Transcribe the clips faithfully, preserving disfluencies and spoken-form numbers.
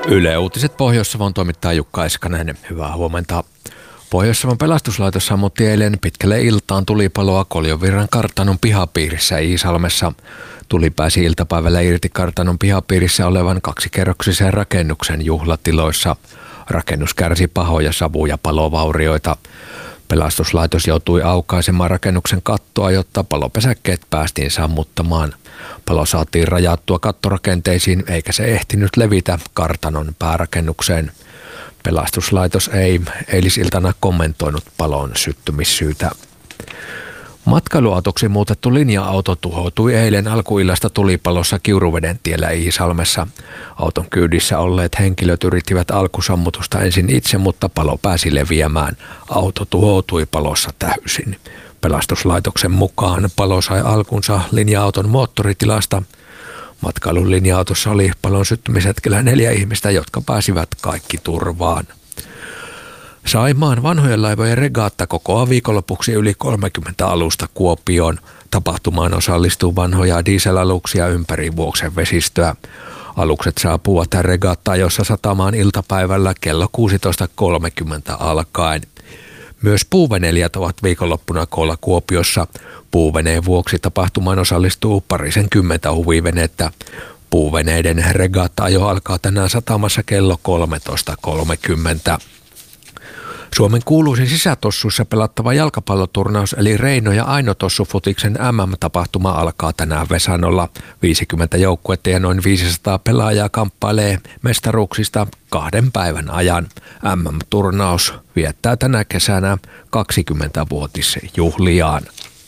Yle Uutiset Pohjois-Savon toimittaa Jukka Eskanen. Hyvää huomenta. Pohjois-Savon pelastuslaitos sammutti eilen pitkälle iltaan tulipaloa Koljovirran kartanon pihapiirissä Iisalmessa. Tuli pääsi iltapäivällä irti kartanon pihapiirissä olevan kaksikerroksisen rakennuksen juhlatiloissa. Rakennus kärsi pahoja savu- ja palovaurioita. Pelastuslaitos joutui aukaisemaan rakennuksen kattoa, jotta palopesäkkeet päästiin sammuttamaan. Palo saatiin rajattua kattorakenteisiin, eikä se ehtinyt levitä kartanon päärakennukseen. Pelastuslaitos ei eilisiltana kommentoinut palon syttymissyytä. Matkailuautoksi muutettu linja-auto tuhoutui eilen alkuillasta tulipalossa Kiuruveden tiellä Iisalmessa. Auton kyydissä olleet henkilöt yrittivät alkusammutusta ensin itse, mutta palo pääsi leviämään. Auto tuhoutui palossa täysin. Pelastuslaitoksen mukaan palo sai alkunsa linja-auton moottoritilasta. Matkailun linja-autossa oli palon syttymishetkellä neljä ihmistä, jotka pääsivät kaikki turvaan. Saimaan vanhojen laivojen regaatta kokoaa viikonlopuksi yli kolmekymmentä alusta Kuopioon. Tapahtumaan osallistuu vanhoja dieselaluksia ympäri Vuoksen vesistöä. Alukset saapuvat regaattaan, jossa satamaan iltapäivällä kello kuusitoista kolmekymmentä alkaen. Myös puuveneilijät ovat viikonloppuna koolla Kuopiossa. Puuveneen vuoksi tapahtumaan osallistuu parisen kymmentä huvivenettä. Puuveneiden regaatta-ajo alkaa tänään satamassa kello kolmetoista kolmekymmentä. Suomen kuuluisin sisätossuissa pelattava jalkapalloturnaus eli Reino- ja Aino Tossu-futiksen M M-tapahtuma alkaa tänään Vesanolla. viisikymmentä joukkuetta ja noin viisisataa pelaajaa kamppailee mestaruuksista kahden päivän ajan. M M-turnaus viettää tänä kesänä kaksikymmentävuotisjuhliaan.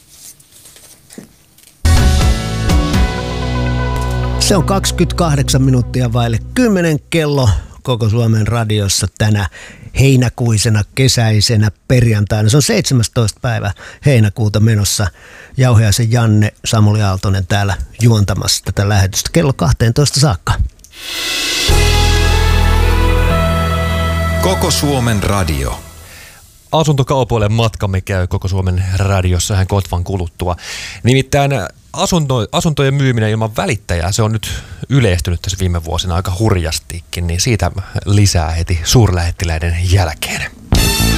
Se on kaksikymmentäkahdeksan minuuttia vaille kymmenen kello koko Suomen radiossa tänä heinäkuisena kesäisenä perjantaina. Se on seitsemästoista päivä heinäkuuta menossa. Jauhiaisen Janne, Samuli Aaltonen täällä juontamassa tätä lähetystä kello kaksitoista saakka. Koko Suomen radio. Asuntokaupoille matkamme käy Koko Suomen radiossa ihan kotvan kuluttua. Nimittäin asunto, asuntojen myyminen ilman välittäjää, se on nyt yleistynyt tässä viime vuosina aika hurjastikin, niin siitä lisää heti suurlähettiläiden jälkeen.